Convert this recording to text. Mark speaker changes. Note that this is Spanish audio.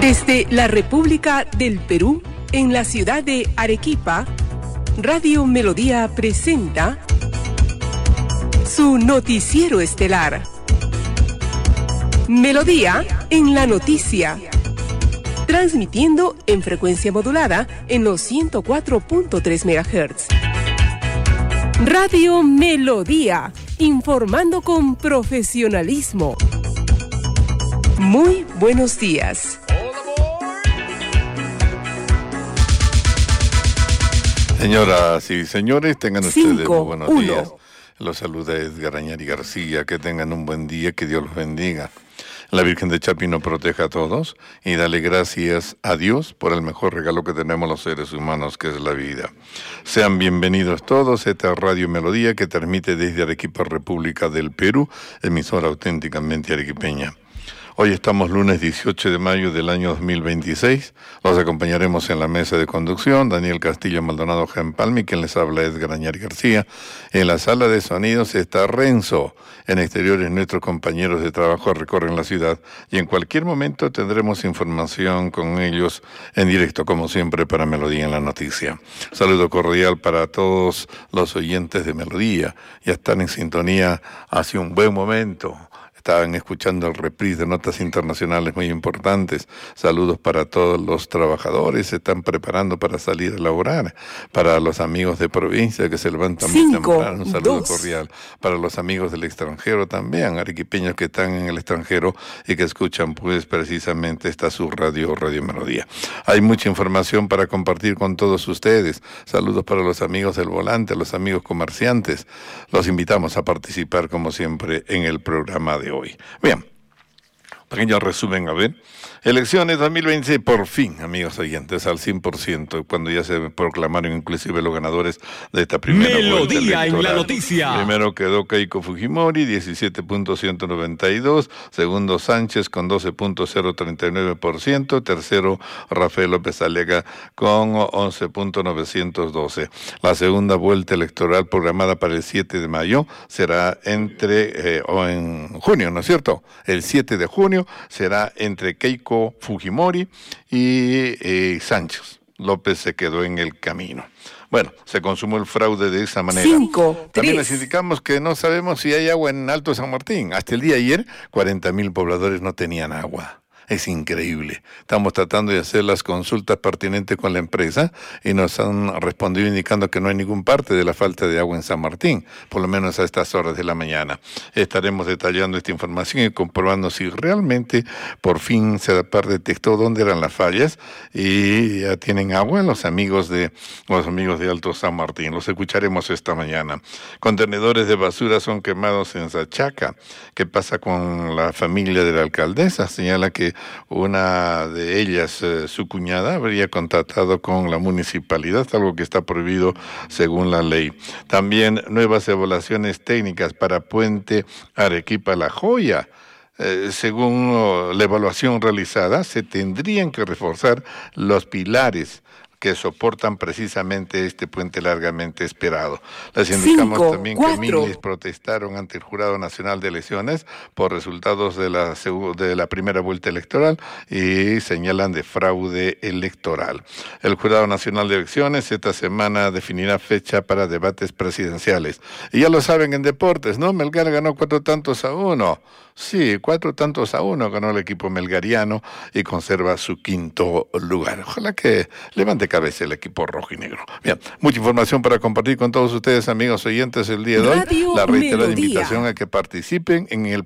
Speaker 1: Desde la República del Perú, en la ciudad de Arequipa, Radio Melodía presenta su noticiero estelar. Melodía en la noticia. Transmitiendo en frecuencia modulada en los 104.3 MHz. Radio Melodía, informando con profesionalismo. Muy buenos días.
Speaker 2: Señoras y señores, tengan ustedes muy buenos días. Los saluda Edgar Añari García. Que tengan un buen día, que Dios los bendiga. La Virgen de Chapino proteja a todos y dale gracias a Dios por el mejor regalo que tenemos los seres humanos, que es la vida. Sean bienvenidos todos a esta Radio Melodía que transmite desde Arequipa, República del Perú, emisora auténticamente arequipeña. Hoy estamos lunes 18 de mayo del año 2026. Los acompañaremos en la mesa de conducción, Daniel Castillo Maldonado Palmi, quien les habla Edgar Añari García. En la sala de sonidos está Renzo. En exteriores nuestros compañeros de trabajo recorren la ciudad y en cualquier momento tendremos información con ellos en directo, como siempre, para Melodía en la Noticia. Saludo cordial para todos los oyentes de Melodía. Ya están en sintonía hace un buen momento. Estaban escuchando el reprise de notas internacionales muy importantes. Saludos para todos los trabajadores, se están preparando para salir a laborar. Para los amigos de provincia que se levantan muy temprano, un saludo cordial. Para los amigos del extranjero también, arequipeños que están en el extranjero y que escuchan pues precisamente esta su Radio Melodía. Hay mucha información para compartir con todos ustedes. Saludos para los amigos del volante, los amigos comerciantes. Los invitamos a participar como siempre en el programa de hoy. Bien, pequeño resumen, a ver. Elecciones 2026, por fin, amigos oyentes, al 100%, cuando ya se proclamaron inclusive los ganadores de esta primera vuelta electoral.
Speaker 3: En la noticia.
Speaker 2: Primero quedó Keiko Fujimori, 17.192, segundo Sánchez con 12.039%, tercero Rafael López Aliaga con 11.912. La segunda vuelta electoral programada para el 7 de mayo será en junio, ¿no es cierto? El 7 de junio será entre Keiko Fujimori y Sánchez. López se quedó en el camino. Bueno, se consumó el fraude de esa manera. También les indicamos que no sabemos si hay agua en Alto San Martín. Hasta el día de ayer, 40.000 pobladores no tenían agua. Es increíble. Estamos tratando de hacer las consultas pertinentes con la empresa y nos han respondido indicando que no hay ningún parte de la falta de agua en San Martín, por lo menos a estas horas de la mañana. Estaremos detallando esta información y comprobando si realmente por fin SEDAPAR detectó dónde eran las fallas y ya tienen agua los amigos de Alto San Martín. Los escucharemos esta mañana. Contenedores de basura son quemados en Sachaca. ¿Qué pasa con la familia de la alcaldesa? Señala que una de ellas, su cuñada, habría contratado con la municipalidad, algo que está prohibido según la ley. También nuevas evaluaciones técnicas para Puente Arequipa-La Joya. Según la evaluación realizada, se tendrían que reforzar los pilares que soportan precisamente este puente largamente esperado. Les indicamos también que miles protestaron ante el Jurado Nacional de Elecciones por resultados de la primera vuelta electoral y señalan de fraude electoral. El Jurado Nacional de Elecciones esta semana definirá fecha para debates presidenciales. Y ya lo saben en deportes, ¿no? Melgar ganó 4-1. Sí, 4-1 ganó el equipo melgariano y conserva su quinto lugar. Ojalá que levante cabeza el equipo rojo y negro. Bien, mucha información para compartir con todos ustedes, amigos oyentes, el día de hoy. La reiterada invitación a que participen en el